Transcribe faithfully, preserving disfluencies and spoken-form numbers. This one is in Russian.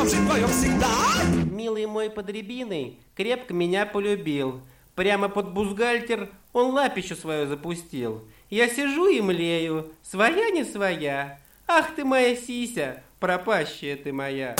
сердце твое всегда. Милый мой под рябиной крепко меня полюбил. Прямо под бюстгальтер он лапищу свою запустил. Я сижу и млею, своя не своя. Ах ты моя сися, пропащая ты моя.